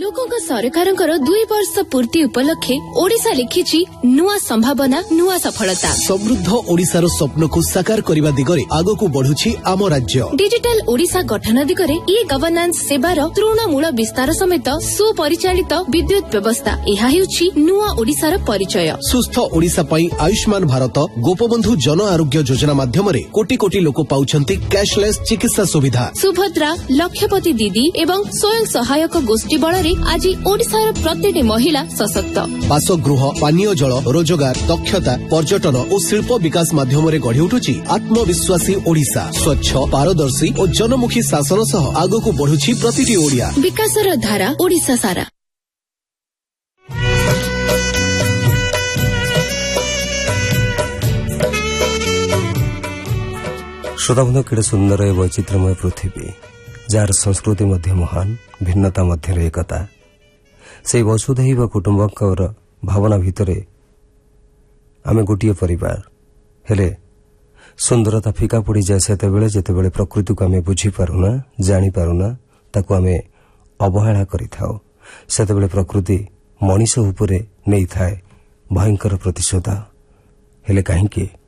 लोकों सरकारंकर 2 वर्ष पूर्ति उपलक्षे ओडिशा लिखिछि नुआ संभावना नुआ सफलता। समृद्ध ओडिशार स्वप्न को साकार करने दिगरे आगो बढ़ुछि आम राज्य। डिजिटल ओडिशा गठन दिगरे ई गवर्नेंस सेवार तृणमूल विस्तार समेत सुपरिचालित विद्युत व्यवस्था यह हेउछि नुआ ओडिशार परिचय। सुस्थ ओडिशा पई आयुष्मान भारत गोपबंधु जन आरोग्य योजना माध्यम कोटी कोटी लोक पाउछंती कैशलेस चिकित्सा सुविधा। सुभद्रा लक्षपति दीदी एवं स्वयं सहायक गोष्ठी बल आज ओडिशार प्रत्येक महिला सशक्त। बासगृह पानीय जल रोजगार दक्षता पर्यटन और शिल्प विकास माध्यम गढ़ी उठुछि आत्मविश्वासी ओडिशा। स्वच्छ पारदर्शी और जनमुखी शासन सह आगको बढ़ुछि प्रतिटी ओडिया। विकासर धारा ओडिशा सारा। श्रोताबंधु केड़े सुंदर ए वैचित्र्यमय पृथ्वी जार संस्कृति मध्य महान भिन्नता मध्य एकता से वसुधैव कुटुंबकर भावना भितरे आमे गोटे परिवार हेले सुंदरता फिका पड़ी जाए सेतेबेले जेतेबेले प्रकृति को आमे बुझी पारुना जानी पारुना ताकू आमे अवहेला करिथाओ सेतेबेले प्रकृति मनीष उपरे नहीं थाए भयंकर प्रतिशोध हेले काहेकि